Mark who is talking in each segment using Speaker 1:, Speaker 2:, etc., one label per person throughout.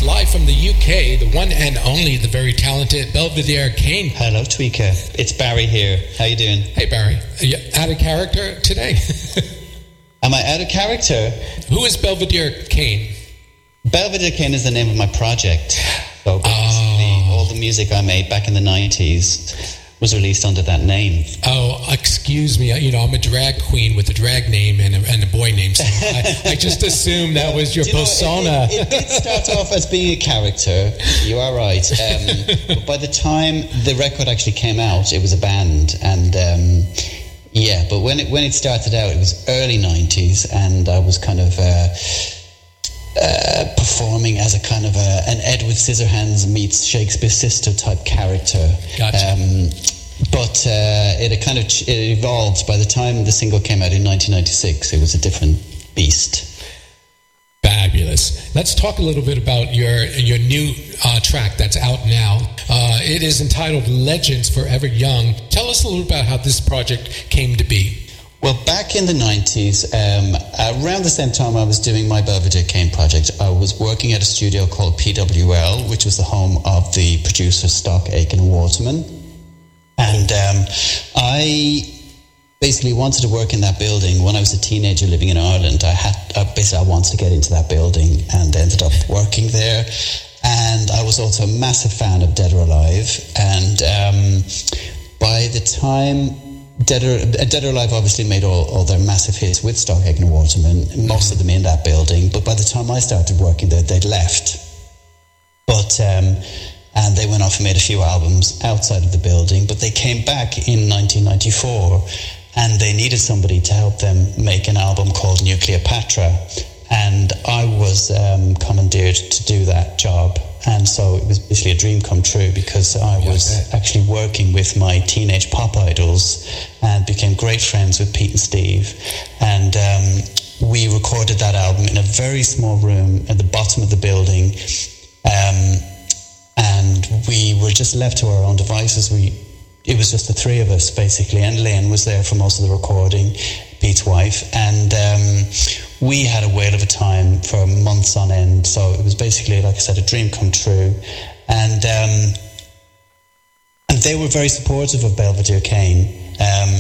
Speaker 1: live from the UK, the one and only, the very talented Belvedere Kane.
Speaker 2: Hello, Tweaker. It's Barry here. How you doing?
Speaker 1: Hey, Barry. Are you out of character today?
Speaker 2: Am I out of character?
Speaker 1: Who is Belvedere Kane?
Speaker 2: Belvedere Kane is the name of my project. So basically, all the music I made back in the 90s was released under that name.
Speaker 1: Oh, excuse me. I'm a drag queen with a drag name and a boy name. So I just assumed that was your persona.
Speaker 2: It did start off as being a character. You are right. But by the time the record actually came out, it was a band. And but when it started out, it was early 90s, and I was kind of performing as a kind of an Edward Scissorhands meets Shakespeare Sister type character.
Speaker 1: Gotcha.
Speaker 2: But it evolved. By the time the single came out in 1996, it was a different beast.
Speaker 1: Fabulous. Let's talk a little bit about your new track that's out now. It is entitled Legends Forever Young. Tell us a little about how this project came to be.
Speaker 2: Well, back in the 90s, around the same time I was doing my Belvedere Kane project, I was working at a studio called PWL, which was the home of the producer Stock Aitken Waterman. And I basically wanted to work in that building. When I was a teenager living in Ireland, I wanted to get into that building and ended up working there. And I was also a massive fan of Dead or Alive. And by the time Dead or Alive obviously made all their massive hits with Stock Aitken Waterman, most of them in that building. But by the time I started working there, they'd left. But and they went off and made a few albums outside of the building. But they came back in 1994, and they needed somebody to help them make an album called Nucleopatra. And I was commandeered to do that job. And so it was basically a dream come true, because I was actually working with my teenage pop idols and became great friends with Pete and Steve. And we recorded that album in a very small room at the bottom of the building. And we were just left to our own devices. It was just the three of us, basically. And Lynn was there for most of the recording, Pete's wife. And we had a whale of a time for months on end. So it was basically, like I said, a dream come true. And they were very supportive of Belvedere Kane.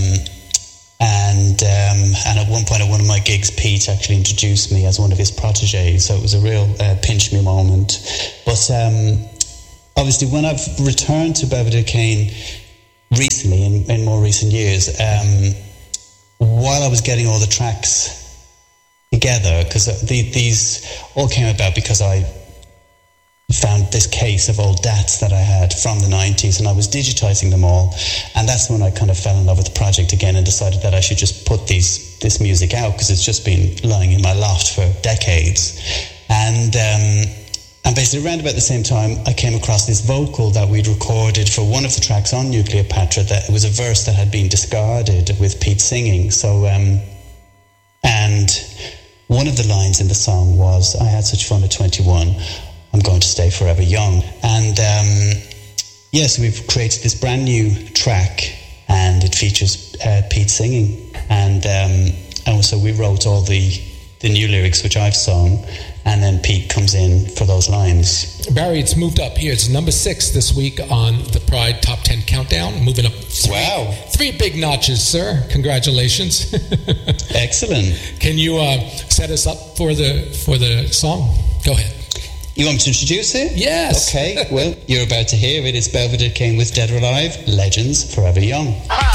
Speaker 2: And at one point at one of my gigs, Pete actually introduced me as one of his proteges. So it was a real pinch me moment. But obviously, when I've returned to Belvedere Kane recently, in more recent years, while I was getting all the tracks together, because these all came about because I found this case of old DATs that I had from the 90s, and I was digitizing them all, and that's when I kind of fell in love with the project again and decided that I should just put this music out, because it's just been lying in my loft for decades. And basically around about the same time, I came across this vocal that we'd recorded for one of the tracks on Nucleopatra. That it was a verse that had been discarded with Pete singing. So, and one of the lines in the song was, "I had such fun at 21, I'm going to stay forever young." And so we've created this brand new track, and it features Pete singing. And also we wrote all the new lyrics, which I've sung, and then Pete comes in for those lines.
Speaker 1: Barry, it's moved up here. It's number 6 this week on the Pride Top 10 Countdown. Moving up 3 big notches, sir. Congratulations.
Speaker 2: Excellent.
Speaker 1: Can you set us up for the song? Go ahead.
Speaker 2: You want me to introduce it?
Speaker 1: Yes.
Speaker 2: Okay, well, you're about to hear it. It's Belvedere Kane with Dead or Alive, Legends Forever Young.